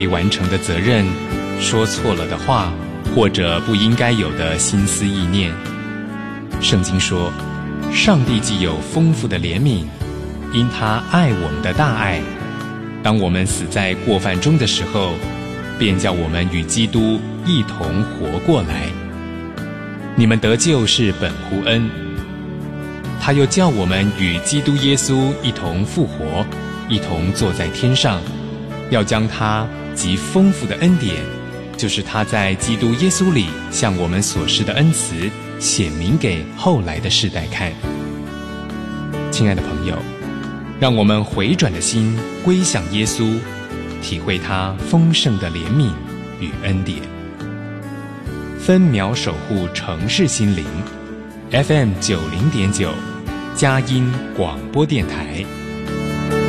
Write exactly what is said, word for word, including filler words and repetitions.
未完成的责任，说错了的话，或者不应该有的心思意念。圣经说，上帝既有丰富的怜悯，因他爱我们的大爱，当我们死在过犯中的时候，便叫我们与基督一同活过来。你们得救是本乎恩，他又叫我们与基督耶稣一同复活，一同坐在天上，要将他极丰富的恩典，就是他在基督耶稣里向我们所施的恩慈，显明给后来的世代看。亲爱的朋友，让我们回转的心归向耶稣，体会他丰盛的怜悯与恩典。分秒守护城市心灵 ，F M 九零点九，佳音广播电台。